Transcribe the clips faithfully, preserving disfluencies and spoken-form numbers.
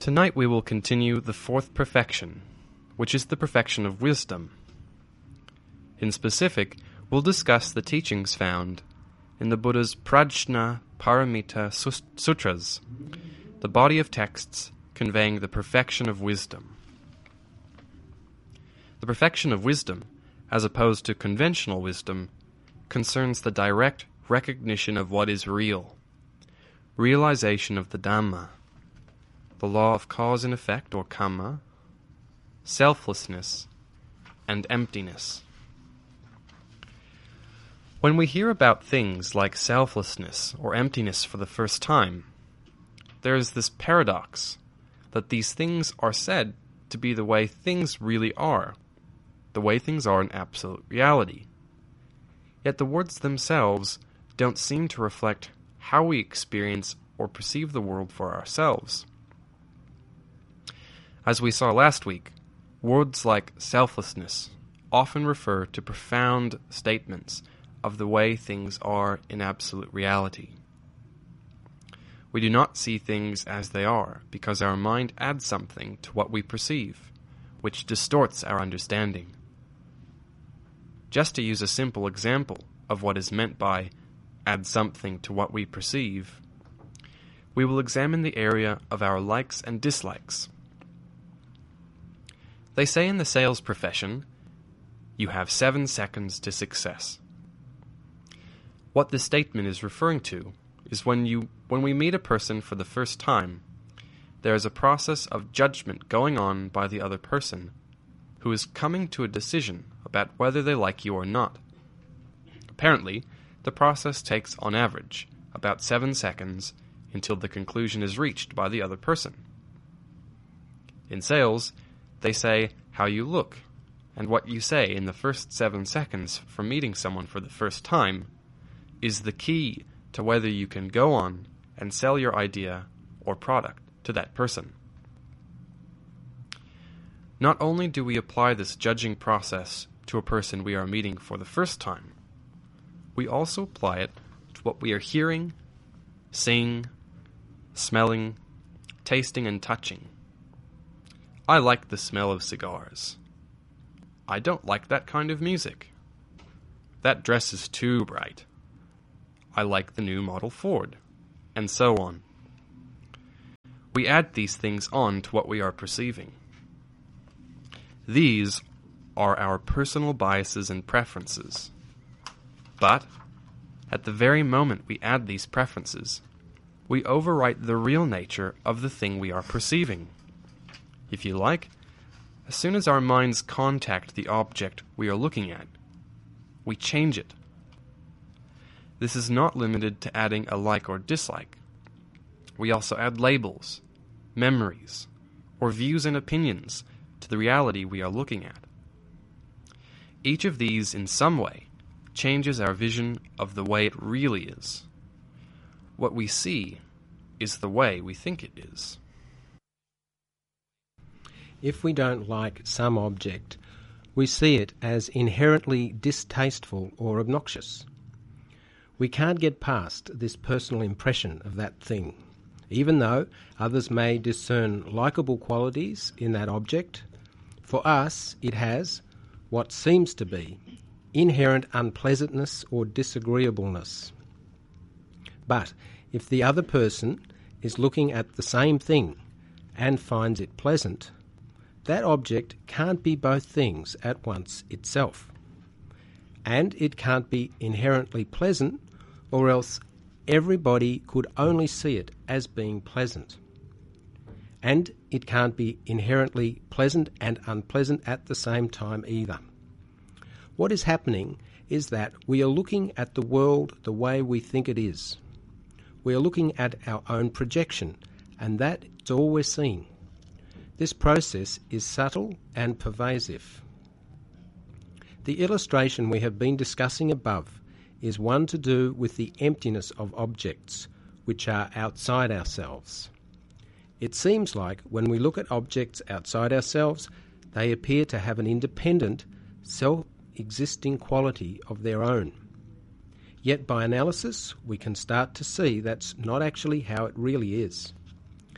Tonight we will continue the fourth perfection, which is the perfection of wisdom. In specific, we'll discuss the teachings found in the Buddha's Prajna Paramita Sutras, the body of texts conveying the perfection of wisdom. The perfection of wisdom, as opposed to conventional wisdom, concerns the direct recognition of what is real, realization of the Dhamma, the law of cause and effect, or karma, selflessness, and emptiness. When we hear about things like selflessness or emptiness for the first time, there is this paradox that these things are said to be the way things really are, the way things are in absolute reality. Yet the words themselves don't seem to reflect how we experience or perceive the world for ourselves. As we saw last week, words like selflessness often refer to profound statements of the way things are in absolute reality. We do not see things as they are because our mind adds something to what we perceive, which distorts our understanding. Just to use a simple example of what is meant by add something to what we perceive, we will examine the area of our likes and dislikes. They say in the sales profession, you have seven seconds to success. What this statement is referring to is when you when we meet a person for the first time, there is a process of judgment going on by the other person, who is coming to a decision about whether they like you or not. Apparently, the process takes, on average, about seven seconds until the conclusion is reached by the other person. In sales, they say how you look, and what you say in the first seven seconds from meeting someone for the first time is the key to whether you can go on and sell your idea or product to that person. Not only do we apply this judging process to a person we are meeting for the first time, we also apply it to what we are hearing, seeing, smelling, tasting, and touching. I like the smell of cigars. I don't like that kind of music. That dress is too bright. I like the new model Ford, and so on. We add these things on to what we are perceiving. These are our personal biases and preferences. But, at the very moment we add these preferences, we overwrite the real nature of the thing we are perceiving. If you like, as soon as our minds contact the object we are looking at, we change it. This is not limited to adding a like or dislike. We also add labels, memories, or views and opinions to the reality we are looking at. Each of these, in some way, changes our vision of the way it really is. What we see is the way we think it is. If we don't like some object, we see it as inherently distasteful or obnoxious. We can't get past this personal impression of that thing, even though others may discern likable qualities in that object. For us, it has what seems to be inherent unpleasantness or disagreeableness. But if the other person is looking at the same thing and finds it pleasant, that object can't be both things at once itself. And it can't be inherently pleasant, or else everybody could only see it as being pleasant. And it can't be inherently pleasant and unpleasant at the same time either. What is happening is that we are looking at the world the way we think it is. We are looking at our own projection, and that's all we're seeing. This process is subtle and pervasive. The illustration we have been discussing above is one to do with the emptiness of objects, which are outside ourselves. It seems like when we look at objects outside ourselves, they appear to have an independent, self-existing quality of their own. Yet by analysis, we can start to see that's not actually how it really is.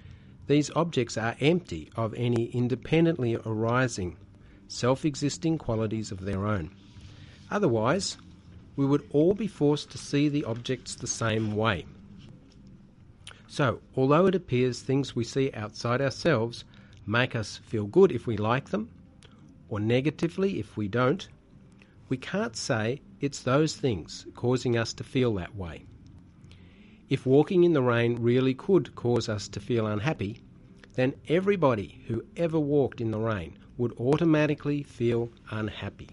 These objects are empty of any independently arising, self-existing qualities of their own. Otherwise, we would all be forced to see the objects the same way. So, although it appears things we see outside ourselves make us feel good if we like them, or negatively if we don't, we can't say it's those things causing us to feel that way. If walking in the rain really could cause us to feel unhappy, then everybody who ever walked in the rain would automatically feel unhappy.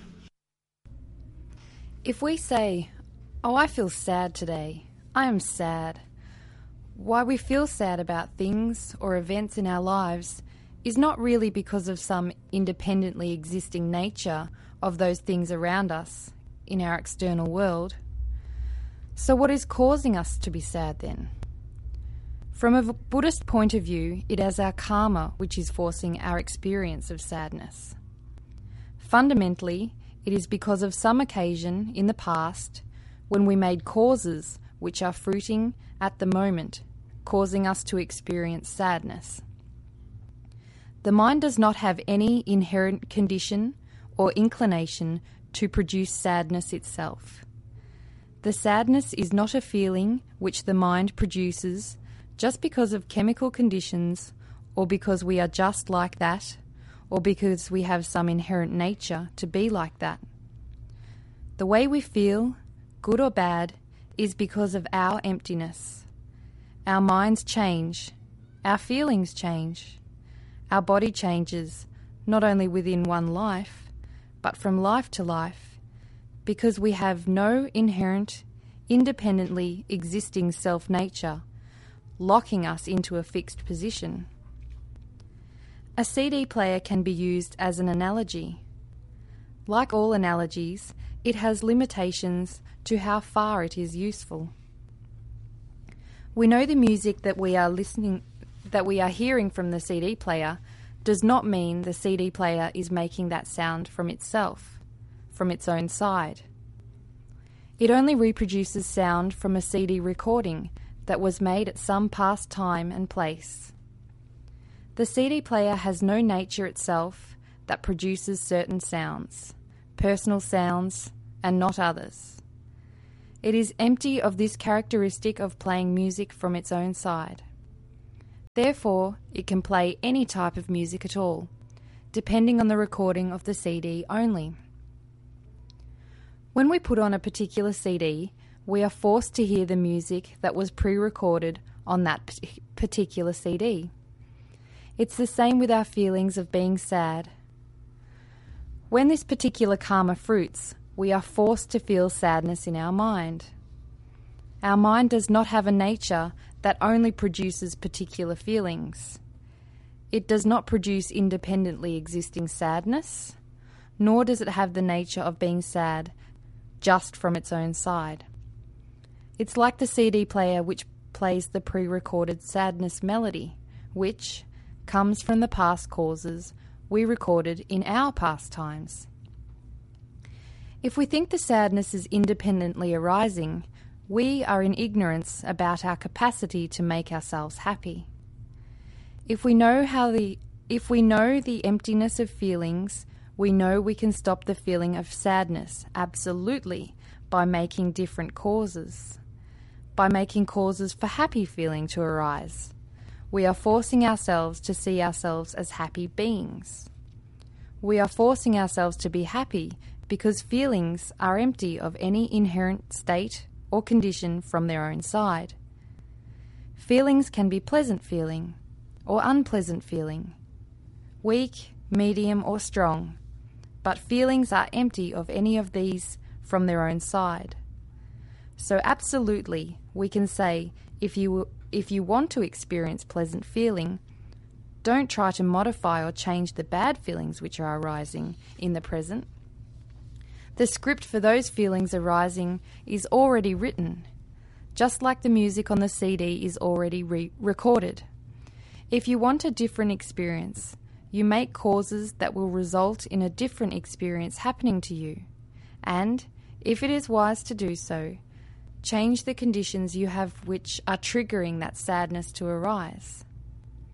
If we say, "Oh, I feel sad today. I am sad," why we feel sad about things or events in our lives is not really because of some independently existing nature of those things around us in our external world. So what is causing us to be sad then? From a Buddhist point of view, it is our karma which is forcing our experience of sadness. Fundamentally, it is because of some occasion in the past when we made causes which are fruiting at the moment, causing us to experience sadness. The mind does not have any inherent condition or inclination to produce sadness itself. The sadness is not a feeling which the mind produces just because of chemical conditions, or because we are just like that, or because we have some inherent nature to be like that. The way we feel, good or bad, is because of our emptiness. Our minds change, our feelings change, our body changes, not only within one life, but from life to life, because we have no inherent, independently existing self-nature, locking us into a fixed position. A C D player can be used as an analogy. Like all analogies, it has limitations to how far it is useful. We know the music that we are listening, that we are hearing from the C D player does not mean the C D player is making that sound from itself, from its own side. It only reproduces sound from a C D recording that was made at some past time and place. The C D player has no nature itself that produces certain sounds, personal sounds, and not others. It is empty of this characteristic of playing music from its own side. Therefore, it can play any type of music at all, depending on the recording of the C D only. When we put on a particular C D, we are forced to hear the music that was pre-recorded on that particular C D. It's the same with our feelings of being sad. When this particular karma fruits, we are forced to feel sadness in our mind. Our mind does not have a nature that only produces particular feelings. It does not produce independently existing sadness, nor does it have the nature of being sad just from its own side. It's like the C D player which plays the pre-recorded sadness melody, which comes from the past causes we recorded in our past times. If we think the sadness is independently arising, we are in ignorance about our capacity to make ourselves happy. If we know how the if we know the emptiness of feelings, we know we can stop the feeling of sadness absolutely by making different causes. By making causes for happy feeling to arise, we are forcing ourselves to see ourselves as happy beings. We are forcing ourselves to be happy because feelings are empty of any inherent state or condition from their own side. Feelings can be pleasant feeling or unpleasant feeling, weak, medium or strong, but feelings are empty of any of these from their own side. So absolutely, we can say, if you if you want to experience pleasant feeling, don't try to modify or change the bad feelings which are arising in the present. The script for those feelings arising is already written, just like the music on the C D is already re- recorded. If you want a different experience, you make causes that will result in a different experience happening to you, and, if it is wise to do so, change the conditions you have which are triggering that sadness to arise.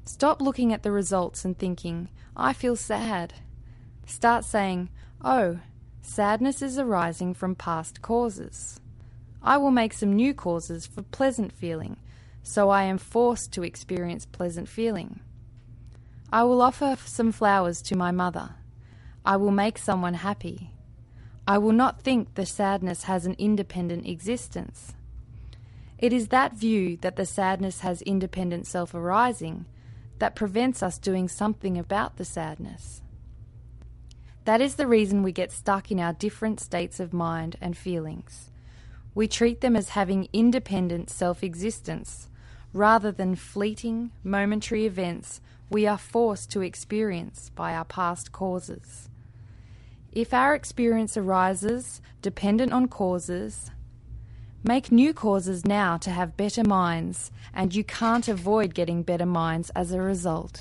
Stop looking at the results and thinking, I feel sad. Start saying, oh, sadness is arising from past causes. I will make some new causes for pleasant feeling, so I am forced to experience pleasant feeling. I will offer some flowers to my mother. I will make someone happy. I will not think the sadness has an independent existence. It is that view that the sadness has independent self-arising that prevents us doing something about the sadness. That is the reason we get stuck in our different states of mind and feelings. We treat them as having independent self-existence, rather than fleeting, momentary events we are forced to experience by our past causes. If our experience arises dependent on causes, make new causes now to have better minds, and you can't avoid getting better minds as a result.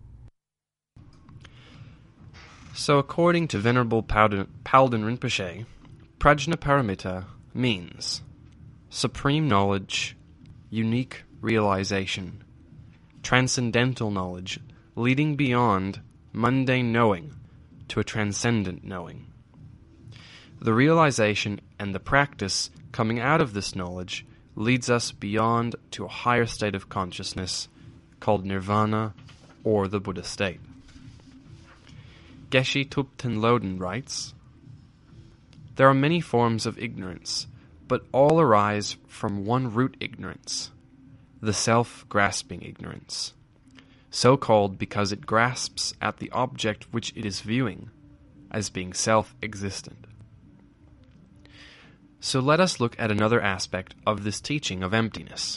So according to Venerable Palden Rinpoche, Prajnaparamita means supreme knowledge, unique realization, transcendental knowledge leading beyond mundane knowing to a transcendent knowing. The realization and the practice coming out of this knowledge leads us beyond to a higher state of consciousness called nirvana or the Buddha state. Geshe Thupten Loden writes, there are many forms of ignorance, but all arise from one root ignorance, the self-grasping ignorance, so called because it grasps at the object which it is viewing as being self-existent. So let us look at another aspect of this teaching of emptiness.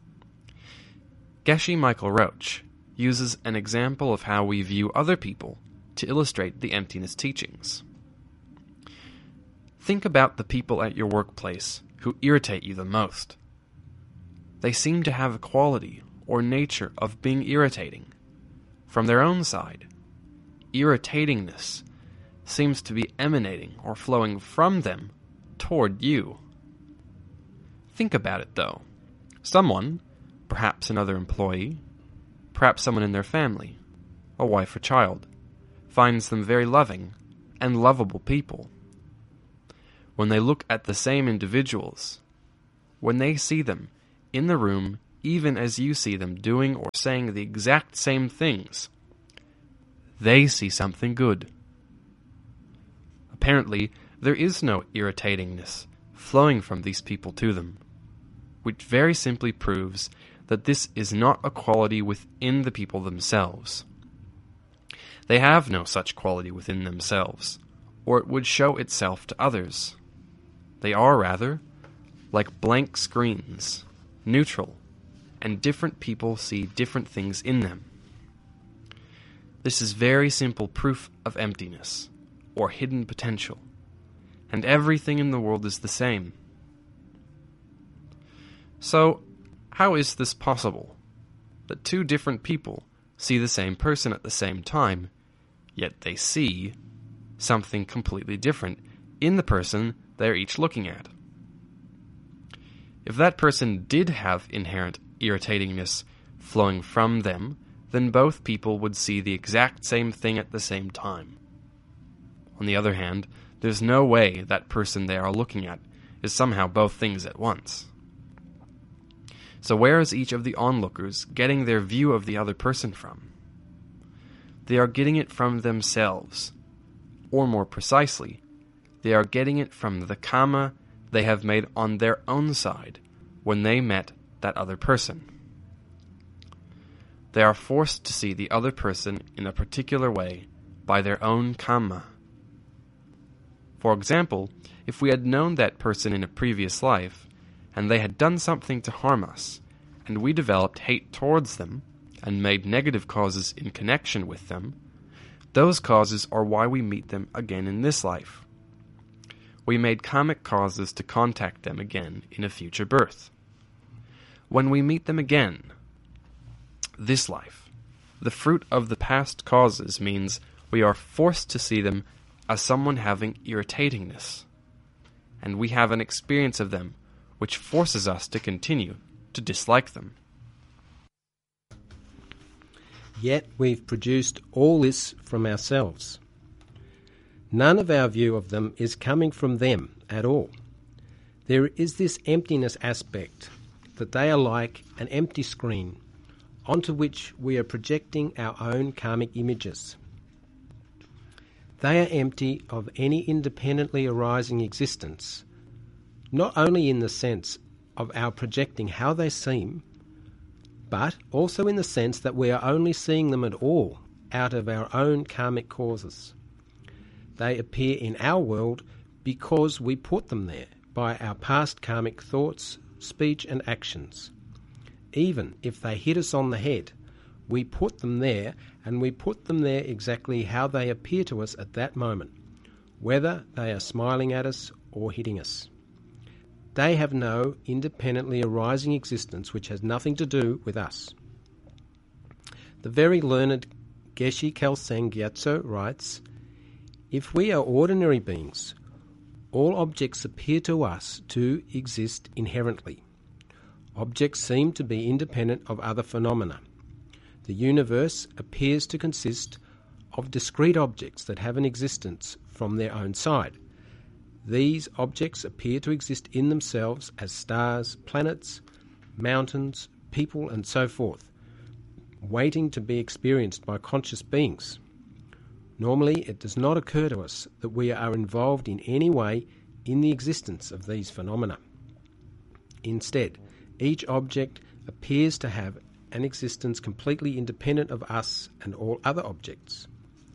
Geshe Michael Roach uses an example of how we view other people to illustrate the emptiness teachings. Think about the people at your workplace who irritate you the most. They seem to have a quality or nature of being irritating. From their own side, irritatingness seems to be emanating or flowing from them toward you. Think about it, though. Someone, perhaps another employee, perhaps someone in their family, a wife or child, finds them very loving and lovable people. When they look at the same individuals, when they see them in the room, even as you see them doing or saying the exact same things, they see something good. Apparently, there is no irritatingness flowing from these people to them, which very simply proves that this is not a quality within the people themselves. They have no such quality within themselves, or it would show itself to others. They are, rather, like blank screens, neutral, and different people see different things in them. This is very simple proof of emptiness, or hidden potential, and everything in the world is the same. So, how is this possible? That two different people see the same person at the same time, yet they see something completely different in the person they're each looking at. If that person did have inherent irritatingness flowing from them, then both people would see the exact same thing at the same time. On the other hand, there's no way that person they are looking at is somehow both things at once. So where is each of the onlookers getting their view of the other person from? They are getting it from themselves, or more precisely, they are getting it from the karma they have made on their own side when they met that other person. They are forced to see the other person in a particular way by their own karma. For example, if we had known that person in a previous life, and they had done something to harm us, and we developed hate towards them, and made negative causes in connection with them, those causes are why we meet them again in this life. We made karmic causes to contact them again in a future birth. When we meet them again, this life, the fruit of the past causes means we are forced to see them as someone having irritatingness, and we have an experience of them which forces us to continue to dislike them. Yet we've produced all this from ourselves. None of our view of them is coming from them at all. There is this emptiness aspect, that they are like an empty screen onto which we are projecting our own karmic images. They are empty of any independently arising existence, not only in the sense of our projecting how they seem, but also in the sense that we are only seeing them at all out of our own karmic causes. They appear in our world because we put them there by our past karmic thoughts, speech and actions. Even if they hit us on the head, we put them there, and we put them there exactly how they appear to us at that moment, whether they are smiling at us or hitting us. They have no independently arising existence which has nothing to do with us. The very learned Geshe Kelsang Gyatso writes, "If we are ordinary beings, all objects appear to us to exist inherently. Objects seem to be independent of other phenomena. The universe appears to consist of discrete objects that have an existence from their own side. These objects appear to exist in themselves as stars, planets, mountains, people, and so forth, waiting to be experienced by conscious beings. Normally, it does not occur to us that we are involved in any way in the existence of these phenomena. Instead, each object appears to have an existence completely independent of us and all other objects.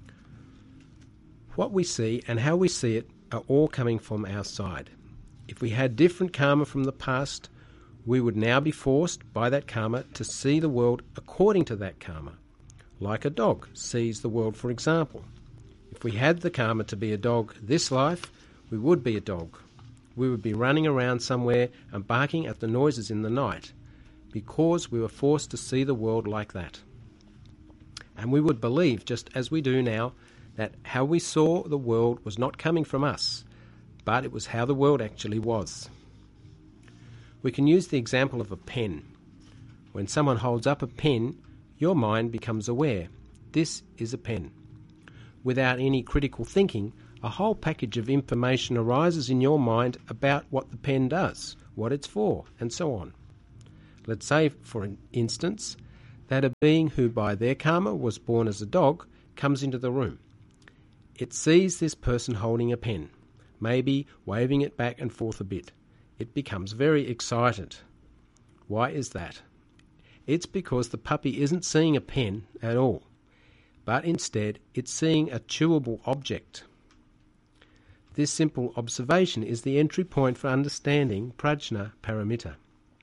What we see and how we see it are all coming from our side. If we had different karma from the past, we would now be forced by that karma to see the world according to that karma, like a dog sees the world, for example. If we had the karma to be a dog this life, we would be a dog. We would be running around somewhere and barking at the noises in the night, because we were forced to see the world like that. And we would believe, just as we do now, that how we saw the world was not coming from us, but it was how the world actually was. We can use the example of a pen. When someone holds up a pen, your mind becomes aware. This is a pen. Without any critical thinking, a whole package of information arises in your mind about what the pen does, what it's for, and so on. Let's say, for instance, that a being who by their karma was born as a dog comes into the room. It sees this person holding a pen, maybe waving it back and forth a bit. It becomes very excited. Why is that? It's because the puppy isn't seeing a pen at all, but instead it's seeing a chewable object. This simple observation is the entry point for understanding Prajna Paramita.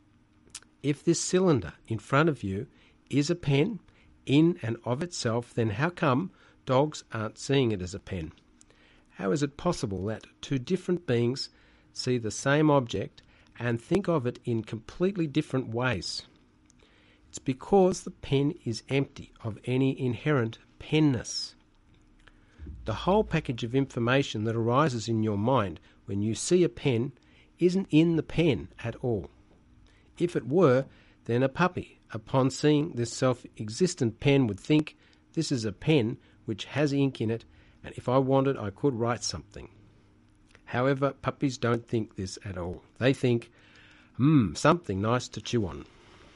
If this cylinder in front of you is a pen in and of itself, then how come dogs aren't seeing it as a pen? How is it possible that two different beings see the same object and think of it in completely different ways? It's because the pen is empty of any inherent penness. The whole package of information that arises in your mind when you see a pen isn't in the pen at all. If it were, then a puppy, upon seeing this self-existent pen, would think, this is a pen which has ink in it, and if I wanted, I could write something. However, puppies don't think this at all. They think, hmm, something nice to chew on.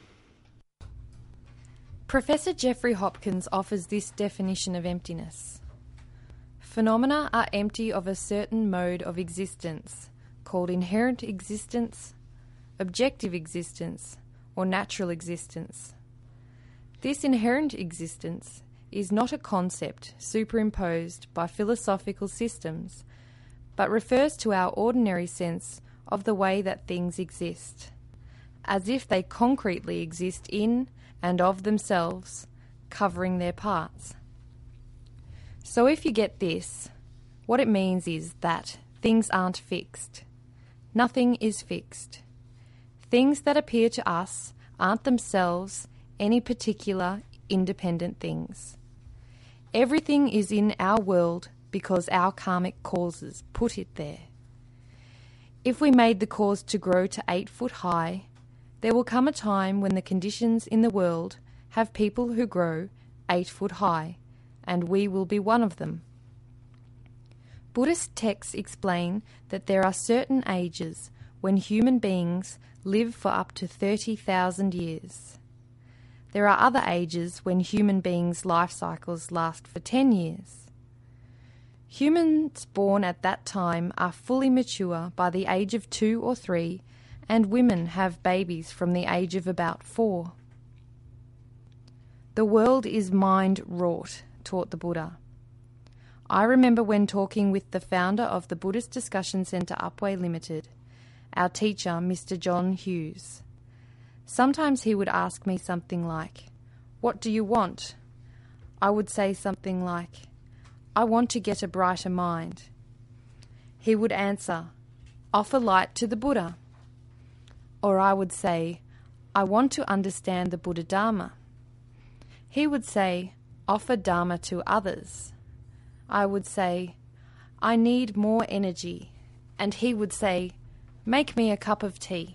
Professor Jeffrey Hopkins offers this definition of emptiness. Phenomena are empty of a certain mode of existence, called inherent existence, objective existence, or natural existence. This inherent existence is not a concept superimposed by philosophical systems, but refers to our ordinary sense of the way that things exist, as if they concretely exist in and of themselves, covering their parts. So if you get this, what it means is that things aren't fixed. Nothing is fixed. Things that appear to us aren't themselves any particular independent things. Everything is in our world because our karmic causes put it there. If we made the cause to grow to eight foot high, there will come a time when the conditions in the world have people who grow eight foot high, and we will be one of them. Buddhist texts explain that there are certain ages when human beings live for up to thirty thousand years. There are other ages when human beings' life cycles last for ten years. Humans born at that time are fully mature by the age of two or three, and women have babies from the age of about four. The world is mind-wrought, taught the Buddha. I remember when talking with the founder of the Buddhist Discussion Centre Upwey Limited, our teacher, Mister John Hughes. Sometimes he would ask me something like, "What do you want?" I would say something like, "I want to get a brighter mind." He would answer, "Offer light to the Buddha." Or I would say, "I want to understand the Buddha Dharma." He would say, "Offer Dharma to others." I would say, "I need more energy." And he would say, "Make me a cup of tea."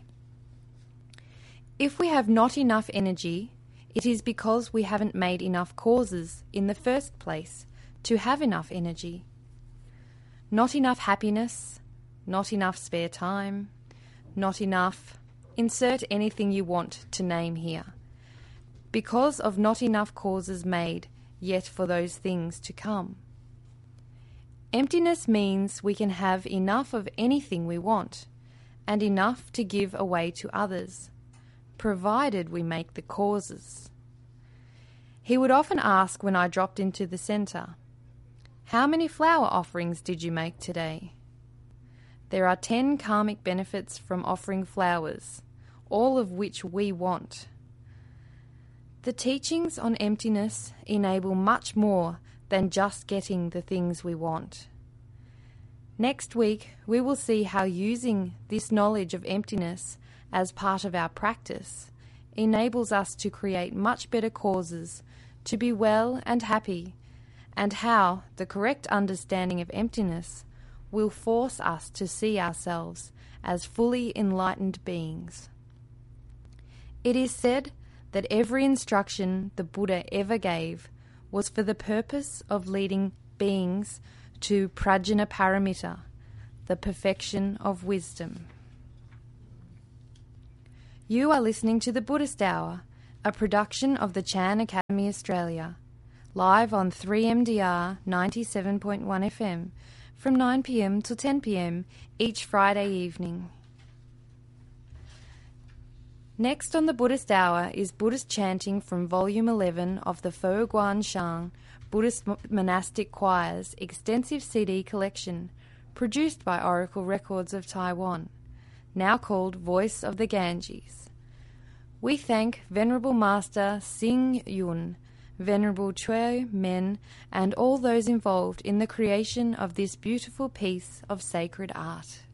If we have not enough energy, it is because we haven't made enough causes in the first place to have enough energy. Not enough happiness, not enough spare time, not enough, insert anything you want to name here, because of not enough causes made yet for those things to come. Emptiness means we can have enough of anything we want, and enough to give away to others, provided we make the causes. He would often ask when I dropped into the centre, "How many flower offerings did you make today?" There are ten karmic benefits from offering flowers, all of which we want. The teachings on emptiness enable much more than just getting the things we want. Next week, we will see how using this knowledge of emptiness as part of our practice enables us to create much better causes to be well and happy, and how the correct understanding of emptiness will force us to see ourselves as fully enlightened beings. It is said that every instruction the Buddha ever gave was for the purpose of leading beings to Prajnaparamita, the perfection of wisdom. You are listening to the Buddhist Hour, a production of the Chan Academy Australia, live on three M D R ninety-seven point one F M from nine p m to ten p m each Friday evening. Next on the Buddhist Hour is Buddhist chanting from Volume eleven of the Fo Guan Shang Buddhist Monastic Choir's extensive C D collection, produced by Oracle Records of Taiwan, now called Voice of the Ganges. We thank Venerable Master Xing Yun, Venerable Chue Men, and all those involved in the creation of this beautiful piece of sacred art.